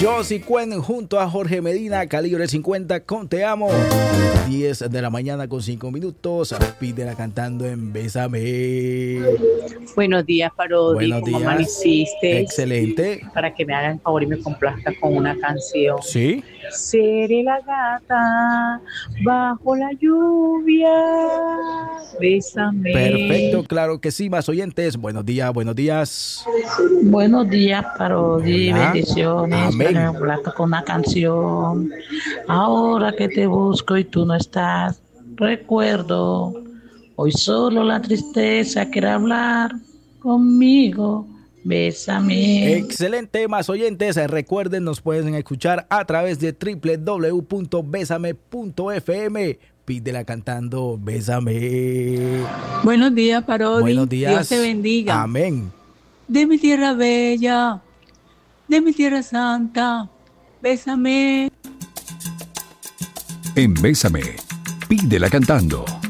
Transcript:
Josie Cuen junto a Jorge Medina, Calibre 50 con Te Amo. 10 de la mañana con 5 minutos. Pídela cantando en Bésame. Buenos días, Parodi. Buenos ¿Cómo días. amaneciste? Excelente. Para que me hagan favor y me complazca con una canción. Sí. Seré la gata bajo la lluvia. Bésame. Perfecto, claro que sí. Más oyentes. Buenos días, buenos días. Buenos días, Parodi. Hola. Bendiciones. Amén. Para complazca con una canción. Ahora que te busco y tú no estás, recuerdo. Hoy solo la tristeza quiere hablar conmigo. Bésame. Excelente, más oyentes. Recuerden, nos pueden escuchar a través de www.besame.fm. Pídela cantando Bésame. Buenos días, Parodi. Buenos días. Dios te bendiga. Amén. De mi tierra bella, de mi tierra santa, bésame. En Bésame, pídela cantando.